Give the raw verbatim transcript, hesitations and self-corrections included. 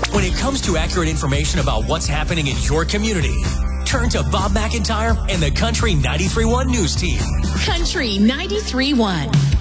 When it comes to accurate information about what's happening in your community, turn to Bob McIntyre and the Country ninety-three point one News Team. Country ninety-three point one.